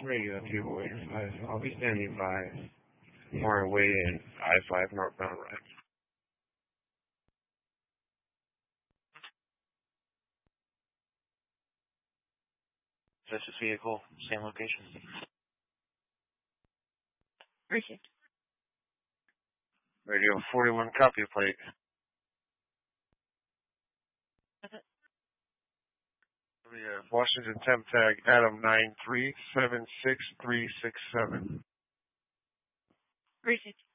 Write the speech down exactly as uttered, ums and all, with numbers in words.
Radio two eight five. I'll be standing by Warren Way and I five northbound right. Suspicious vehicle, same location. Received. Radio forty-one, copy plate. Okay. The uh, Washington temp tag Adam nine three seven six three six seven. Received.